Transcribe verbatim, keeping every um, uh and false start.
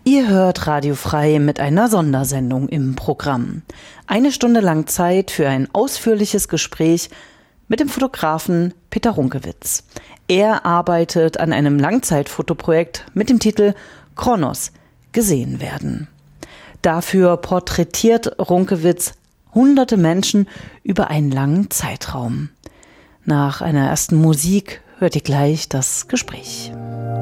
Ihr hört Radio Frei mit einer Sondersendung im Programm. Eine Stunde lang Zeit für ein ausführliches Gespräch mit dem Fotografen Peter Runkewitz. Er arbeitet an einem Langzeitfotoprojekt mit dem Titel Chronos – Gesehen werden. Dafür porträtiert Runkewitz hunderte Menschen über einen langen Zeitraum. Nach einer ersten Musik hört ihr gleich das Gespräch.